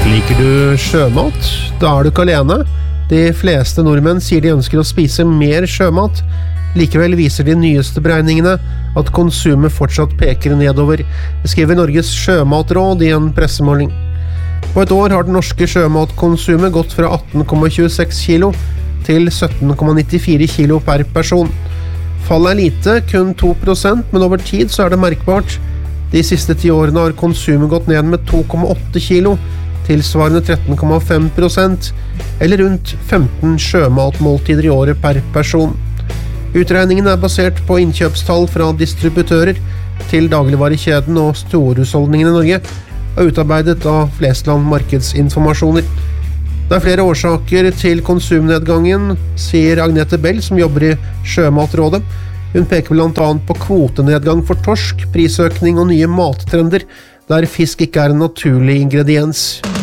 Liker du sjømat? Da er du ikke alene. De fleste nordmenn sier de ønsker å spise mer sjømat. Likevel viser de nyeste beregningene at konsumet fortsatt peker nedover. Det skriver Norges sjømatråd i en pressemåling. På et år har det norske sjømatkonsumet gått fra 18,26 kilo til 17,94 kilo per person. Fallet er lite, kun 2%, men over tid så er det merkbart. De siste 10 årene har konsumet gått ned med 2,8 kilo, tilsvarende 13,5%, eller rundt 15 sjømatmåltider i året per person. Utregningen er basert på innkjøpstall fra distributører til dagligvarekjeden og storhusholdningene i Norge, og utarbeidet av Flesland markedsinformasjoner. Det er flere årsaker til konsumnedgangen, sier Agnete Bell, som jobber i Sjømatrådet. Hun peker blant annet på kvotenedgang for torsk, prisøkning og nye mattrender, der fisk ikke er en naturlig ingrediens.